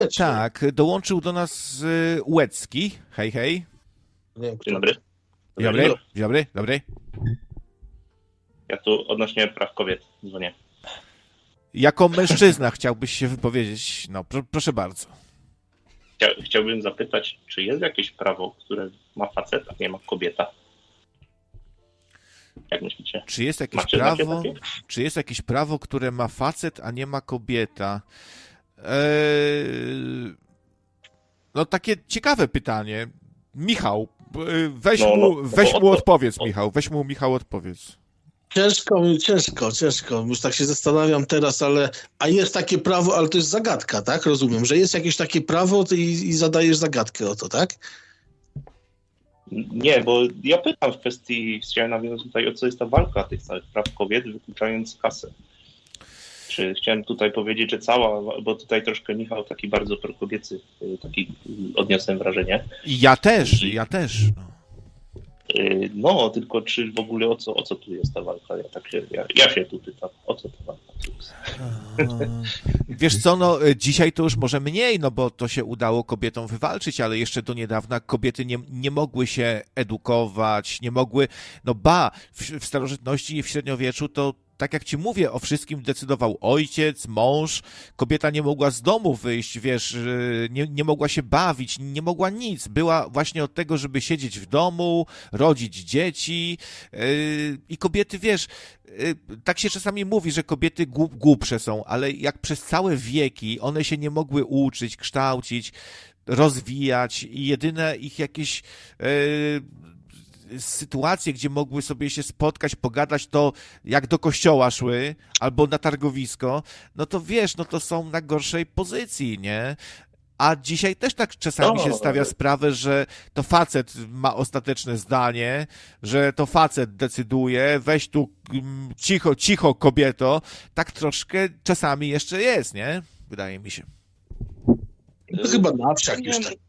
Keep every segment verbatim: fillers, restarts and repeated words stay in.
Tak, dołączył do nas y, Łecki. Hej, hej. Nie, Dzień dobry. Dzień dobry, dzień dobry, dobry. Ja tu odnośnie praw kobiet dzwonię. Jako mężczyzna chciałbyś się wypowiedzieć? No, pro, proszę bardzo. Chcia, chciałbym zapytać, czy jest jakieś prawo, które ma facet, a nie ma kobieta? Jak myślicie? Czy jest jakieś Macie prawo, takie? czy jest jakieś prawo, które ma facet, a nie ma kobieta? Eee, no takie ciekawe pytanie. Michał, weź No, mu, no, weź no, mu o- odpowiedz, o- Michał. Weź mu, Michał, odpowiedz. Ciężko mi, ciężko, ciężko. Już tak się zastanawiam teraz, ale... A jest takie prawo, ale to jest zagadka, tak? Rozumiem, że jest jakieś takie prawo ty i, i zadajesz zagadkę o to, tak? Nie, bo ja pytam w kwestii, chciałem nawiązać tutaj, o co jest ta walka tych całych praw kobiet, wykluczając kasę. Czy chciałem tutaj powiedzieć, że cała, bo tutaj troszkę Michał taki bardzo prokobiecy, taki odniosłem wrażenie. I ja też, ja też. No. No, tylko czy w ogóle o co, o co tu jest ta walka? Ja, tak się, ja, ja się tu pytam, o co ta walka tu jest? Wiesz co, no dzisiaj to już może mniej, no bo to się udało kobietom wywalczyć, ale jeszcze do niedawna kobiety nie, nie mogły się edukować, nie mogły, no ba, w, w starożytności i w średniowieczu to tak jak ci mówię, o wszystkim decydował ojciec, mąż, kobieta nie mogła z domu wyjść, wiesz, nie, nie mogła się bawić, nie mogła nic. Była właśnie od tego, żeby siedzieć w domu, rodzić dzieci yy, i kobiety, wiesz, yy, tak się czasami mówi, że kobiety głup, głupsze są, ale jak przez całe wieki one się nie mogły uczyć, kształcić, rozwijać i jedyne ich jakieś yy, sytuacje, gdzie mogły sobie się spotkać, pogadać, to jak do kościoła szły, albo na targowisko, no to wiesz, no to są na gorszej pozycji, nie? A dzisiaj też tak czasami No, się stawia sprawę, że to facet ma ostateczne zdanie, że to facet decyduje, weź tu mm, cicho, cicho kobieto, tak troszkę czasami jeszcze jest, nie? Wydaje mi się. To chyba na wsiach już tak.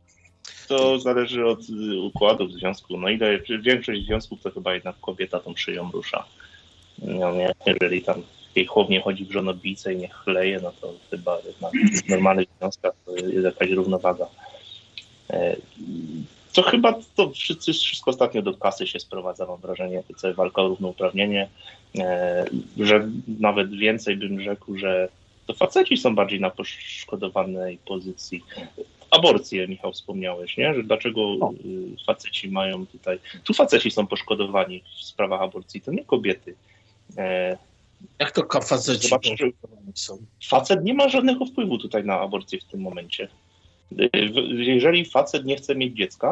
To zależy od y, układu w związku. No ile większość związków to chyba jednak kobieta tą szyją rusza. No nie, jeżeli tam w tej chłownie chodzi w żonobijce i nie chleje, no to chyba jednak w normalnych związkach to jest jakaś równowaga. E, to chyba to wszyscy, wszystko ostatnio do kasy się sprowadza, mam wrażenie, to cała walka o równouprawnienie, e, że nawet więcej bym rzekł, że to faceci są bardziej na poszkodowanej pozycji. Aborcję, Michał, wspomniałeś, nie? Że dlaczego no. faceci mają tutaj... Tu faceci są poszkodowani w sprawach aborcji, to nie kobiety. E... Jak to faceci Zobacz, że są? Facet nie ma żadnego wpływu tutaj na aborcję w tym momencie. Jeżeli facet nie chce mieć dziecka,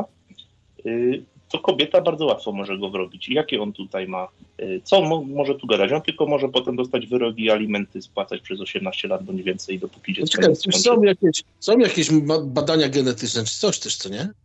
to kobieta bardzo łatwo może go wrobić. I jakie on tutaj ma? Co mo- może tu gadać? On tylko może potem dostać wyrok i alimenty spłacać przez osiemnaście lat bądź więcej, dopóki dziecko Czekaj, nie skończy. są jakieś, są jakieś badania genetyczne, czy coś też, co nie?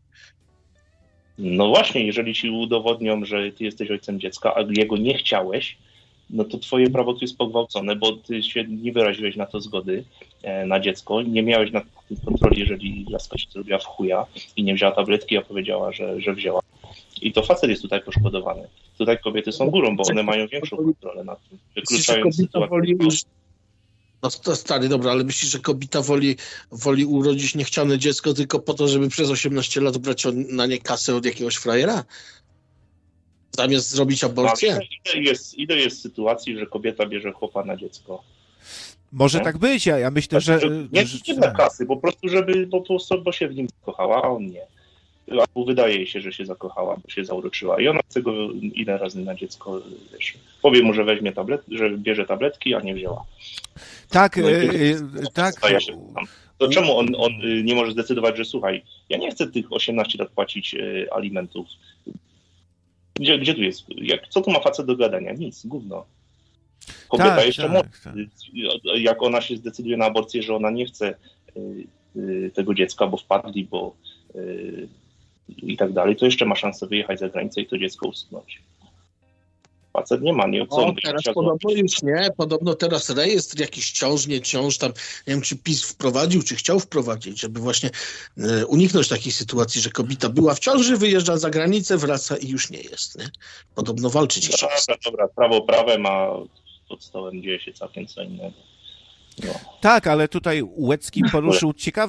No właśnie, jeżeli ci udowodnią, że ty jesteś ojcem dziecka, a jego nie chciałeś, no to twoje prawo tu jest pogwałcone, bo ty się nie wyraziłeś na to zgody e, na dziecko, nie miałeś nad tym kontroli, jeżeli laska się zrobiła w chuja i nie wzięła tabletki, a powiedziała, że, że wzięła. I to facet jest tutaj poszkodowany. Tutaj kobiety są górą, bo one mają większą kontrolę nad tym. Wykluczając sytuację. No to stary, dobra, ale myślisz, że kobieta woli, woli urodzić niechciane dziecko tylko po to, żeby przez osiemnaście lat brać na nie kasę od jakiegoś frajera? Zamiast zrobić aborcję? No, ile, jest, ile jest sytuacji, że kobieta bierze chłopa na dziecko? Może no? tak być, ja, ja myślę, że... Nie, że, nie dla kasy, po prostu, żeby, bo po prostu się w nim zakochała, a on nie. Albo wydaje jej się, że się zakochała, bo się zauroczyła i ona chce go ile razy na dziecko, wiesz, powie mu, że weźmie tablet, że bierze tabletki, a nie wzięła. Tak, no yy, tak. To czemu on, on nie może zdecydować, że słuchaj, ja nie chcę tych osiemnaście lat płacić y, alimentów. Gdzie, gdzie tu jest? Jak, co tu ma facet do gadania? Nic, gówno. Kobieta tak, jeszcze tak, może, tak. jak ona się zdecyduje na aborcję, że ona nie chce y, y, tego dziecka, bo wpadli, bo y, i tak dalej, to jeszcze ma szansę wyjechać za granicę i to dziecko usunąć. Facet nie ma, nie co o, teraz podobno już nie, podobno teraz rejestr jakiś ciąż, nie ciąż, tam nie wiem, czy PiS wprowadził, czy chciał wprowadzić, żeby właśnie e, uniknąć takiej sytuacji, że kobieta była w ciąży, wyjeżdża za granicę, wraca i już nie jest, nie? Podobno walczyć no, chciał. Dobra, dobra, prawo prawem, a pod stołem dzieje się całkiem co innego. No. Tak, ale tutaj Łecki poruszył ciekawy